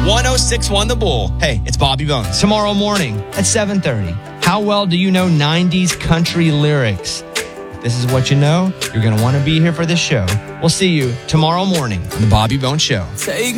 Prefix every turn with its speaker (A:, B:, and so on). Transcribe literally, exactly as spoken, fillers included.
A: one oh six point one The Bull. Hey, it's Bobby Bones.
B: Tomorrow morning at seven thirty. How well do you know nineties country lyrics? If this is what you know, you're going to want to be here for this show. We'll see you tomorrow morning on The Bobby Bones Show.
C: Take